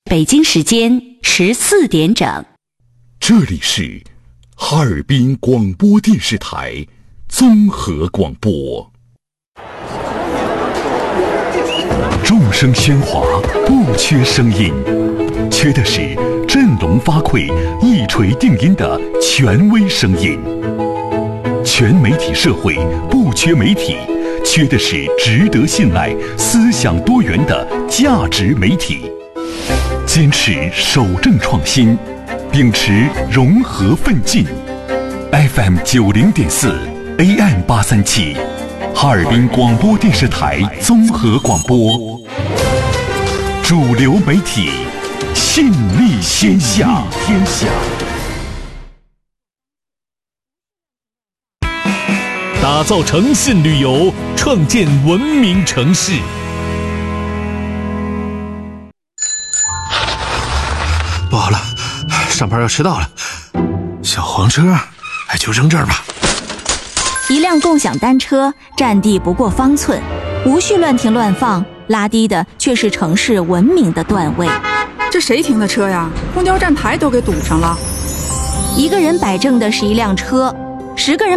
北京时间14点整。 这里是哈尔滨广播电视台综合广播。众声喧哗，不缺声音，缺的是振聋发聩、一锤定音的权威声音。全媒体社会不缺媒体，缺的是值得信赖、思想多元的价值媒体。坚持守正创新，秉持融合奋进。FM 90.4 AM 837，哈尔滨广播电视台综合广播，主流媒体，信力天下。 打造诚信旅游，创建文明城市。 不好了，上班要迟到了。小黄车，就扔这儿吧。 一辆共享单车占地不过方寸，无需乱停乱放，拉低的却是城市文明的段位。 这谁停的车呀？公交站牌都给堵上了。 一个人摆正的是一辆车，10个人